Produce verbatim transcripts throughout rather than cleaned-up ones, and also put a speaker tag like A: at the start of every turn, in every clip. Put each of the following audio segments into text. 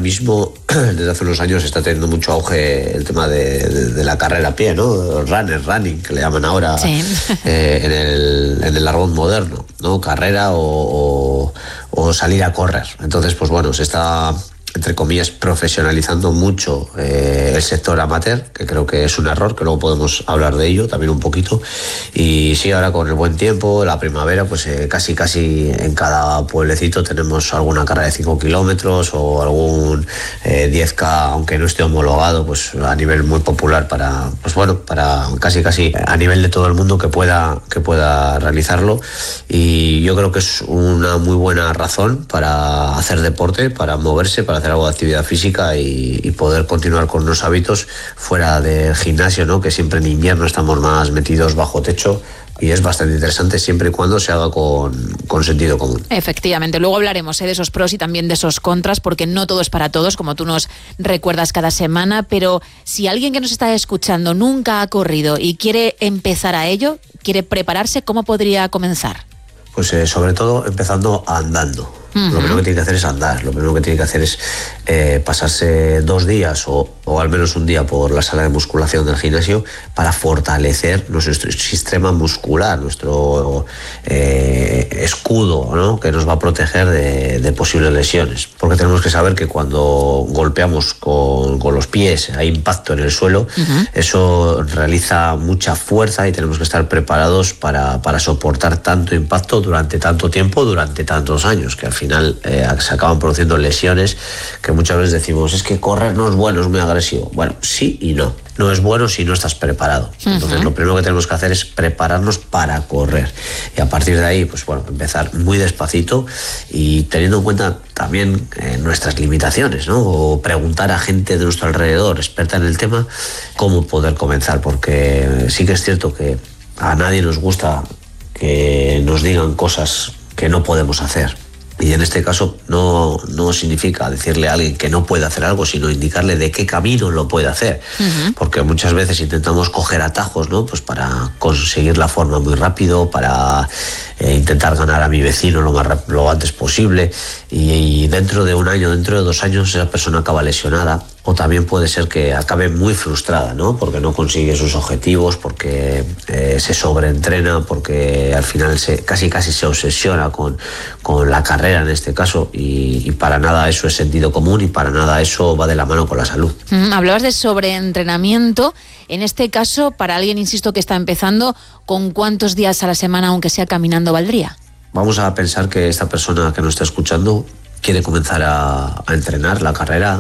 A: mismo, desde hace unos años, está teniendo mucho auge el tema de, de, de la carrera a pie, ¿no? Runner, running, que le llaman ahora sí. eh, en el, en el argot moderno, ¿no? Carrera o, o, o salir a correr. Entonces, pues bueno, se está, entre comillas, profesionalizando mucho eh, el sector amateur, que creo que es un error, que luego podemos hablar de ello también un poquito. Y sí, ahora con el buen tiempo, la primavera, pues eh, casi casi en cada pueblecito tenemos alguna carrera de cinco kilómetros o algún eh, diez K, aunque no esté homologado, pues a nivel muy popular para, pues bueno, para casi casi a nivel de todo el mundo que pueda, que pueda realizarlo. Y yo creo que es una muy buena razón para hacer deporte, para moverse, para hacer algo de actividad física y, y poder continuar con unos hábitos fuera del gimnasio, ¿no? Que siempre en invierno estamos más metidos bajo techo y es bastante interesante siempre y cuando se haga con, con sentido común.
B: Efectivamente, luego hablaremos ¿eh? de esos pros y también de esos contras, porque no todo es para todos, como tú nos recuerdas cada semana, pero si alguien que nos está escuchando nunca ha corrido y quiere empezar a ello, quiere prepararse, ¿cómo podría comenzar?
A: Pues eh, sobre todo empezando andando. Uh-huh. Lo primero que tiene que hacer es andar, lo primero que tiene que hacer es eh, pasarse dos días o, o al menos un día por la sala de musculación del gimnasio para fortalecer nuestro sistema muscular, nuestro eh, escudo, ¿no? Que nos va a proteger de, de posibles lesiones. Porque tenemos que saber que cuando golpeamos con, con los pies, hay impacto en el suelo, uh-huh. eso realiza mucha fuerza y tenemos que estar preparados para, para soportar tanto impacto durante tanto tiempo, durante tantos años, que al final final eh, se acaban produciendo lesiones que muchas veces decimos, es que correr no es bueno, es muy agresivo. Bueno, sí y no. No es bueno si no estás preparado. Entonces, uh-huh. lo primero que tenemos que hacer es prepararnos para correr. Y a partir de ahí, pues bueno, empezar muy despacito y teniendo en cuenta también eh, nuestras limitaciones, ¿no? O preguntar a gente de nuestro alrededor, experta en el tema, cómo poder comenzar. Porque sí que es cierto que a nadie nos gusta que nos digan cosas que no podemos hacer. Y en este caso no, no significa decirle a alguien que no puede hacer algo, sino indicarle de qué camino lo puede hacer. Uh-huh. Porque muchas veces intentamos coger atajos, ¿no? Pues para conseguir la forma muy rápido, para eh, intentar ganar a mi vecino lo más rap- lo antes posible. Y, y dentro de un año, dentro de dos años, esa persona acaba lesionada. O también puede ser que acabe muy frustrada, ¿no? Porque no consigue sus objetivos, porque eh, se sobreentrena, porque al final se, casi casi se obsesiona con, con la carrera en este caso y, y para nada eso es sentido común y para nada eso va de la mano con la salud.
B: Mm, hablabas de sobreentrenamiento. En este caso, para alguien, insisto, que está empezando, ¿con cuántos días a la semana, aunque sea caminando, valdría?
A: Vamos a pensar que esta persona que nos está escuchando quiere comenzar a, a entrenar la carrera,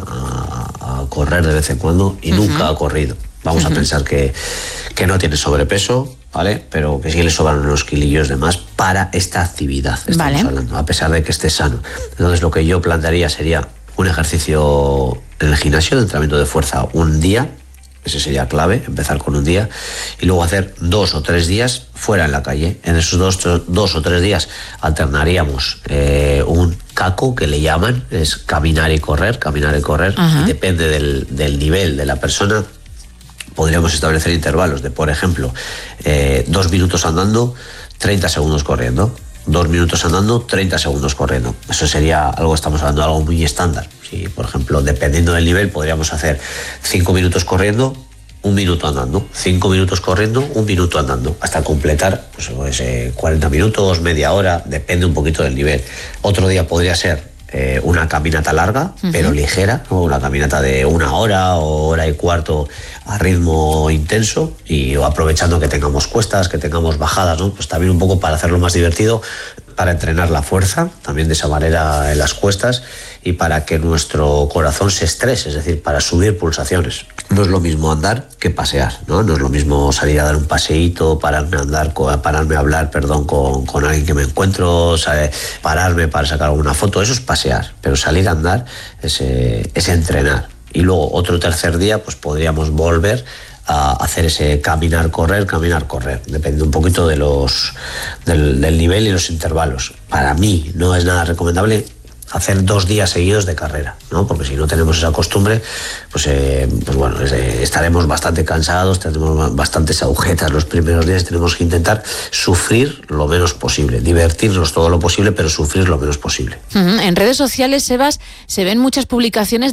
A: a, a correr de vez en cuando y uh-huh. nunca ha corrido. Vamos uh-huh. a pensar que, que no tiene sobrepeso, ¿vale? Pero que sí le sobran unos kilillos de más para esta actividad, estamos vale. hablando, a pesar de que esté sano. Entonces lo que yo plantearía sería un ejercicio en el gimnasio de entrenamiento de fuerza un día. Ese sería clave, empezar con un día y luego hacer dos o tres días fuera en la calle. En esos dos, dos o tres días alternaríamos eh, un caco que le llaman, es caminar y correr, caminar y correr, uh-huh. y depende del, del nivel de la persona. Podríamos establecer intervalos de, por ejemplo, eh, dos minutos andando, treinta segundos corriendo. Dos minutos andando, treinta segundos corriendo. Eso sería algo, estamos hablando de algo muy estándar. Si, por ejemplo, dependiendo del nivel, podríamos hacer cinco minutos corriendo, un minuto andando. Cinco minutos corriendo, un minuto andando. Hasta completar pues, pues, eh, cuarenta minutos, media hora, depende un poquito del nivel. Otro día podría ser eh, una caminata larga, uh-huh. pero ligera, ¿no? Una caminata de una hora o hora y cuarto a ritmo intenso y aprovechando que tengamos cuestas, que tengamos bajadas, ¿no? Pues también un poco para hacerlo más divertido, para entrenar la fuerza, también de esa manera en las cuestas y para que nuestro corazón se estrese, es decir, para subir pulsaciones. No es lo mismo andar que pasear, ¿no? No es lo mismo salir a dar un paseíto, pararme a andar, pararme a hablar, perdón, con, con alguien que me encuentro, ¿sabe? Pararme para sacar alguna foto, eso es pasear, pero salir a andar es, eh, es entrenar. Y luego otro tercer día pues podríamos volver a hacer ese caminar, correr, caminar, correr. Depende un poquito de los, del, del nivel y los intervalos. Para mí no es nada recomendable hacer dos días seguidos de carrera, ¿no? Porque si no tenemos esa costumbre, pues, eh, pues bueno, eh, estaremos bastante cansados, tendremos bastantes agujetas los primeros días, tenemos que intentar sufrir lo menos posible, divertirnos todo lo posible, pero sufrir lo menos posible.
B: Uh-huh. En redes sociales, Sebas, se ven muchas publicaciones